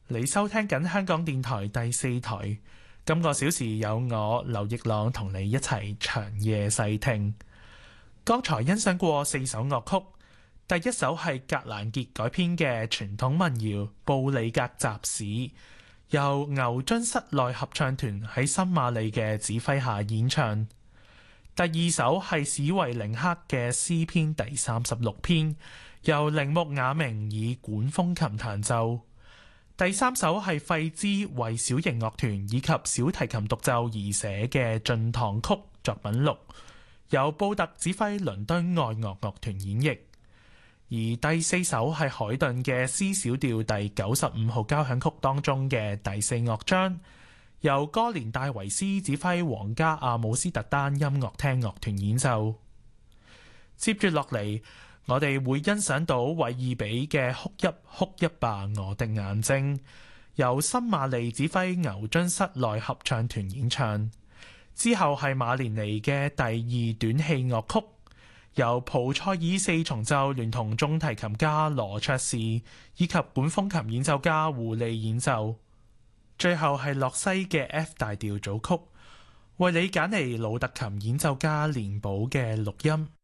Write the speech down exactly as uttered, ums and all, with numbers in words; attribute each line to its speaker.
Speaker 1: 你收聽緊香港電台第四台，今個小時有我劉奕朗同你一齊長夜細聽。剛才欣賞過四首樂曲，第一首係格蘭傑改編嘅傳統民謠《布里格集市》，由牛津室內合唱團喺森馬利嘅指揮下演唱。第二首係史維寧克嘅詩篇第三十六篇，由鈴木雅明以管風琴彈奏。第三首係費茲為小型樂團以及小提琴獨奏而寫嘅進堂曲作品錄，由布特指揮倫敦愛樂樂團演繹。而第四首係海頓嘅 C 小調第九十五號交響曲當中嘅第四樂章，由哥連戴維斯指揮皇家阿姆斯特丹音樂廳樂團演奏。接住落嚟，我哋會欣賞到韋爾比嘅哭泣哭泣吧我的眼睛，由森馬利指揮牛津室內合唱團演唱。之後係馬連尼嘅第二短戲樂曲，由蒲塞爾四重奏聯同中提琴家羅卓士以及管風琴演奏家胡利演奏。最後係洛西嘅 F 大調組曲，為你揀嚟魯特琴演奏家連寶嘅錄音。